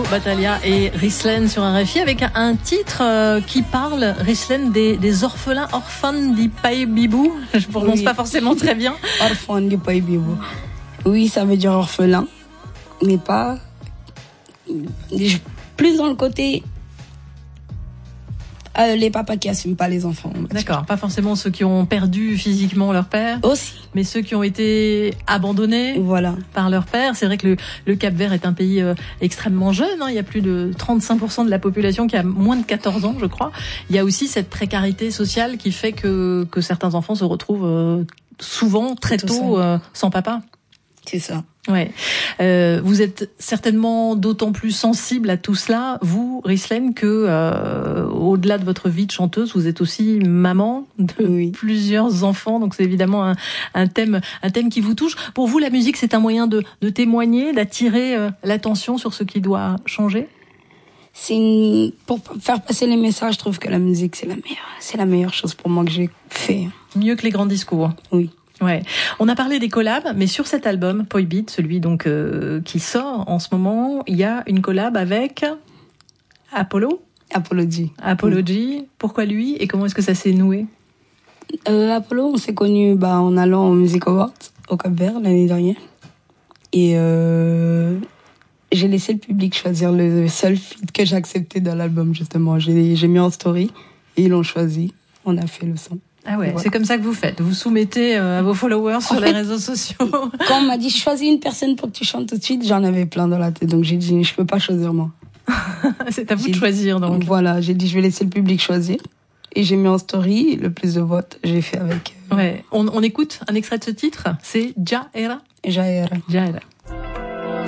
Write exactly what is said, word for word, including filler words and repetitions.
Battaglia et Rislen sur R F I avec un titre euh, qui parle, Rislen, des, des orphelins, orphanes du Pays Bibou. Je prononce oui. pas forcément très bien. Orphan du Pays Bibou. Oui, ça veut dire orphelin, mais pas... Plus dans le côté... Euh, les papas qui assument pas les enfants. D'accord, pas forcément ceux qui ont perdu physiquement leur père. Aussi. Mais ceux qui ont été abandonnés voilà. par leur père. C'est vrai que le, le Cap-Vert est un pays euh, extrêmement jeune. Hein. Il y a plus de trente-cinq pour cent de la population qui a moins de quatorze ans, je crois. Il y a aussi cette précarité sociale qui fait que, que certains enfants se retrouvent euh, souvent, très Tout tôt, euh, sans papa. C'est ça. Ouais. Euh, vous êtes certainement d'autant plus sensible à tout cela, vous, Rislen, que euh, au-delà de votre vie de chanteuse, vous êtes aussi maman de oui. plusieurs enfants. Donc c'est évidemment un, un thème, un thème qui vous touche. Pour vous, la musique, c'est un moyen de, de témoigner, d'attirer euh, l'attention sur ce qui doit changer. C'est une... pour faire passer les messages. Je trouve que la musique, c'est la meilleure, c'est la meilleure chose pour moi que j'ai fait. Mieux que les grands discours. Oui. Ouais. On a parlé des collabs, mais sur cet album, Poi Beat, celui donc euh, qui sort en ce moment, il y a une collab avec Apollo. Apology. Apology. Oui. Pourquoi lui et comment est-ce que ça s'est noué? euh, Apollo, on s'est connus bah, en allant au Music Awards au Cap-Vert l'année dernière. Et euh, j'ai laissé le public choisir le seul feat que j'ai accepté dans l'album, justement. J'ai, j'ai mis en story et ils l'ont choisi. On a fait le son. Ah ouais, voilà. C'est comme ça que vous faites. Vous soumettez à vos followers sur en les fait, réseaux sociaux. Quand on m'a dit choisis une personne pour que tu chantes tout de suite, j'en avais plein dans la tête. Donc j'ai dit je peux pas choisir moi. C'est à vous j'ai de choisir donc. Voilà, j'ai dit je vais laisser le public choisir. Et j'ai mis en story le plus de votes. J'ai fait avec. Euh... Ouais. On, on écoute un extrait de ce titre. C'est Ja Era. Ja Era. Ja Era.